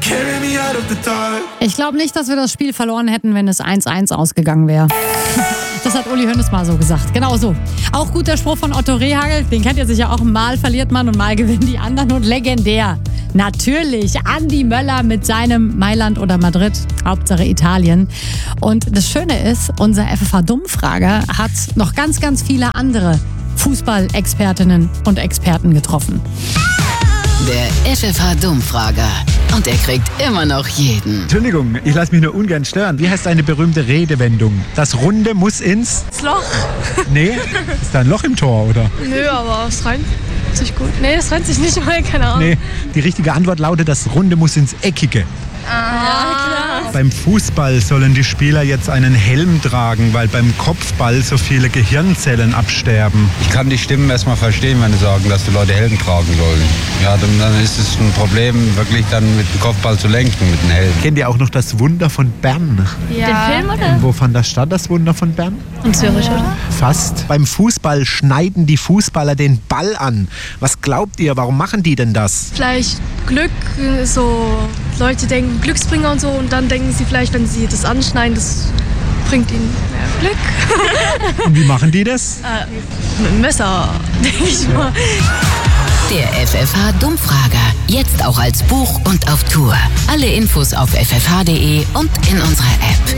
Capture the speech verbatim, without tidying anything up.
Ich glaube nicht, dass wir das Spiel verloren hätten, wenn es eins eins ausgegangen wäre. Das hat Uli Hoeneß mal so gesagt. Genau so. Auch gut der Spruch von Otto Rehhagel. Den kennt ihr sicher auch. Mal verliert man und mal gewinnen die anderen. Und legendär. Natürlich Andi Möller mit seinem Mailand oder Madrid. Hauptsache Italien. Und das Schöne ist, unser F F H-Dummfrager hat noch ganz, ganz viele andere Fußball-Expertinnen und Experten getroffen. Der F F H-Dummfrager. Und er kriegt immer noch jeden. Entschuldigung, ich lasse mich nur ungern stören. Wie heißt eine berühmte Redewendung? Das Runde muss ins... Das Loch. Nee? Ist da ein Loch im Tor, oder? Nö, aber es reimt sich gut. Nee, es reimt sich nicht mal, keine Ahnung. Nee, die richtige Antwort lautet, das Runde muss ins Eckige. Ah, klar. Beim Fußball sollen die Spieler jetzt einen Helm tragen, weil beim Kopfball so viele Gehirnzellen absterben. Ich kann die Stimmen erstmal verstehen, wenn sie sagen, dass die Leute Helm tragen sollen. Ja, dann, dann ist es ein Problem, wirklich dann mit dem Kopfball zu lenken, mit dem Helm. Kennt ihr auch noch das Wunder von Bern? Ja. Den Film, oder? Und wo fand das statt, das Wunder von Bern? In Zürich, oder? Fast. Beim Fußball schneiden die Fußballer den Ball an. Was glaubt ihr, warum machen die denn das? Vielleicht Glück, so Leute denken Glücksbringer und so und dann denken sie vielleicht, wenn sie das anschneiden, das bringt ihnen mehr Glück. Und wie machen die das? Äh, mit dem Messer, denke ich mal. Der F F H-Dummfrager. Jetzt auch als Buch und auf Tour. Alle Infos auf f f h punkt d e und in unserer App.